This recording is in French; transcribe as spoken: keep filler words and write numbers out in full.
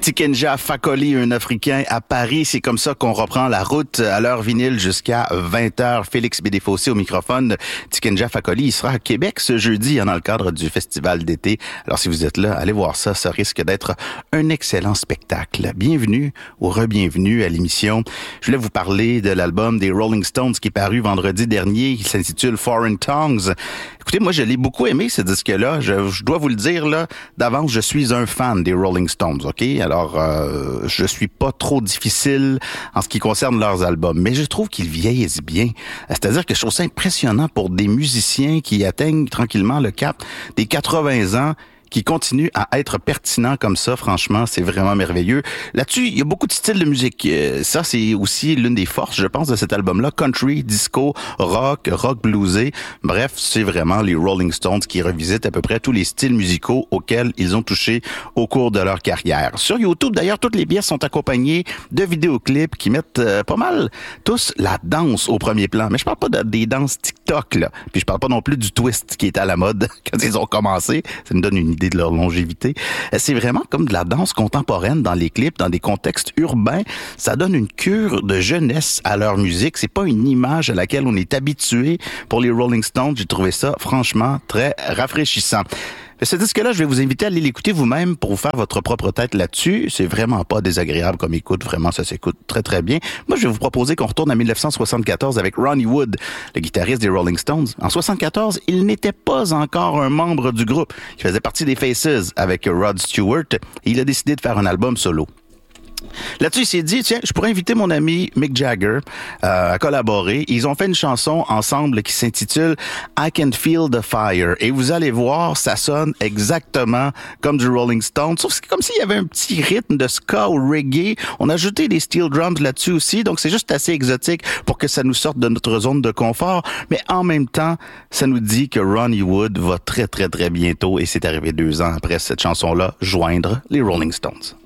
Tikenja Fakoly, un Africain à Paris. C'est comme ça qu'on reprend la route à l'heure vinyle jusqu'à vingt heures. Félix Bédéfossé au microphone. Tikenja Fakoly, il sera à Québec ce jeudi dans le cadre du festival d'été. Alors si vous êtes là, allez voir ça. Ça risque d'être un excellent spectacle. Bienvenue ou re-bienvenue à l'émission. Je voulais vous parler de l'album des Rolling Stones qui est paru vendredi dernier. Il s'intitule Foreign Tongues. Écoutez, moi, je l'ai beaucoup aimé, ce disque-là. Je, je dois vous le dire, là, d'avance, je suis un fan des Rolling Stones, OK? Alors, euh, je suis pas trop difficile en ce qui concerne leurs albums, mais je trouve qu'ils vieillissent bien. C'est-à-dire que je trouve ça impressionnant pour des musiciens qui atteignent tranquillement le cap des quatre-vingts ans, qui continue à être pertinent comme ça. Franchement, c'est vraiment merveilleux. Là-dessus, il y a beaucoup de styles de musique. Ça, c'est aussi l'une des forces, je pense, de cet album-là. Country, disco, rock, rock bluesé. Bref, c'est vraiment les Rolling Stones qui revisitent à peu près tous les styles musicaux auxquels ils ont touché au cours de leur carrière. Sur YouTube, d'ailleurs, toutes les pièces sont accompagnées de vidéoclips qui mettent euh, pas mal tous la danse au premier plan. Mais je parle pas de, des danses TikTok, là. Puis je parle pas non plus du twist qui est à la mode quand ils ont commencé. Ça nous donne une idée de leur longévité. C'est vraiment comme de la danse contemporaine dans les clips, dans des contextes urbains. Ça donne une cure de jeunesse à leur musique. C'est pas une image à laquelle on est habitué pour les Rolling Stones. J'ai trouvé ça franchement très rafraîchissant. Ce disque-là, je vais vous inviter à aller l'écouter vous-même pour vous faire votre propre tête là-dessus. C'est vraiment pas désagréable comme écoute. Vraiment, ça s'écoute très, très bien. Moi, je vais vous proposer qu'on retourne en dix-neuf cent soixante-quatorze avec Ronnie Wood, le guitariste des Rolling Stones. En soixante-quatorze, il n'était pas encore un membre du groupe. Il faisait partie des Faces avec Rod Stewart et il a décidé de faire un album solo. Là-dessus, il s'est dit, tiens, je pourrais inviter mon ami Mick Jagger euh, à collaborer. Ils ont fait une chanson ensemble qui s'intitule I Can Feel the Fire. Et vous allez voir, ça sonne exactement comme du Rolling Stone. Sauf que c'est comme s'il y avait un petit rythme de ska ou reggae. On a ajouté des steel drums là-dessus aussi. Donc, c'est juste assez exotique pour que ça nous sorte de notre zone de confort. Mais en même temps, ça nous dit que Ronnie Wood va très, très, très bientôt, et c'est arrivé deux ans après cette chanson-là, joindre les Rolling Stones.